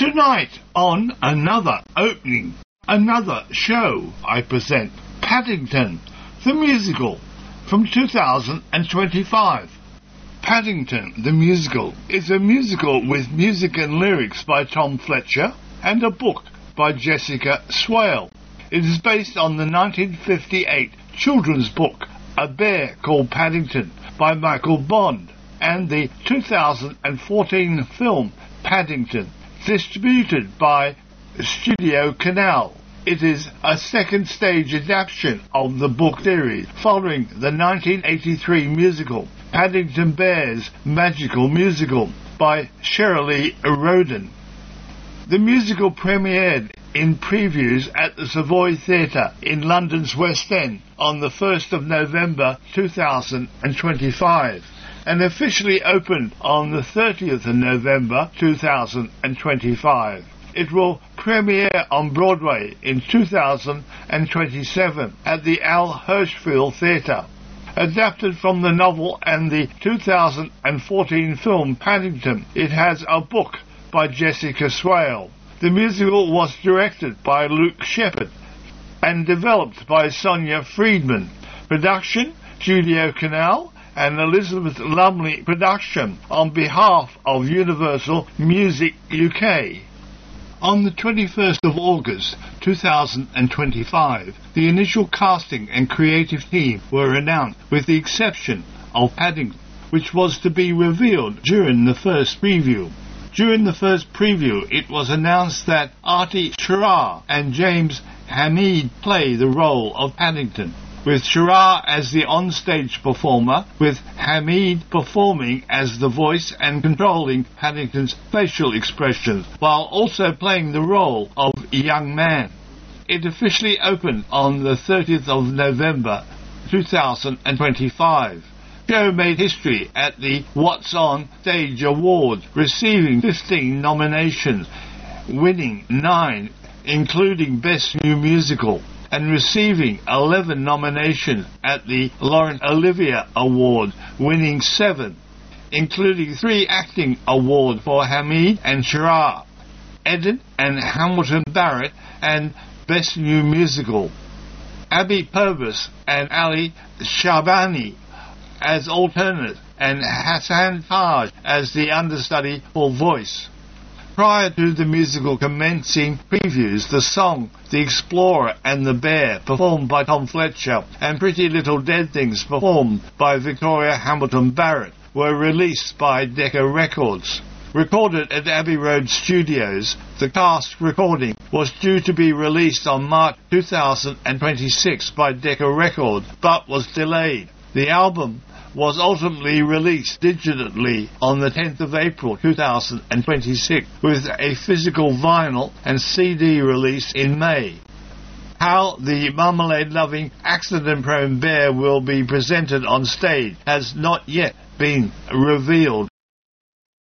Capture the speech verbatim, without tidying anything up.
Tonight on Another Opening, another show, I present Paddington, the musical, from two thousand twenty-five. Paddington, the musical, is a musical with music and lyrics by Tom Fletcher and a book by Jessica Swale. It is based on the nineteen fifty-eight children's book A Bear Called Paddington by Michael Bond and the two thousand fourteen film Paddington, distributed by Studio Canal. It is a second stage adaptation of the book series following the nineteen eighty-three musical Paddington Bear's Magical Musical by Shirley Roden. The musical premiered in previews at the Savoy Theatre in London's West End on the first of November two thousand twenty-five and officially opened on the thirtieth of November two thousand twenty-five. It will premiere on Broadway in two thousand twenty-seven at the Al Hirschfeld Theatre. Adapted from the novel and the two thousand fourteen film Paddington, it has a book by Jessica Swale. The musical was directed by Luke Sheppard and developed by Sonia Friedman. Production, Studio Canal and Elizabeth Lumley Production on behalf of Universal Music U K. On the twenty-first of August two thousand twenty-five, the initial casting and creative team were announced, with the exception of Paddington, which was to be revealed during the first preview. During the first preview, it was announced that Artie Sharar and James Hamid play the role of Paddington, with Sharar as the onstage performer, with Hamid performing as the voice and controlling Paddington's facial expressions, while also playing the role of a young man. It officially opened on the thirtieth of November two thousand twenty-five. The show made history at the What's On Stage Awards, receiving fifteen nominations, winning nine, including Best New Musical, and receiving eleven nominations at the Laurence Olivier Award, winning seven, including three acting awards for Hamid and Sharar, Eden and Hamilton Barrett, and Best New Musical. Abby Purvis and Ali Shabani as alternate, and Hassan Taj as the understudy for voice. Prior to the musical commencing previews, the song The Explorer and the Bear, performed by Tom Fletcher, and Pretty Little Dead Things, performed by Victoria Hamilton Barrett, were released by Decca Records. Recorded at Abbey Road Studios, the cast recording was due to be released on March two thousand twenty-six by Decca Records, but was delayed. The album was ultimately released digitally on the tenth of April two thousand twenty-six, with a physical vinyl and C D release in May. How the marmalade-loving, accident-prone bear will be presented on stage has not yet been revealed.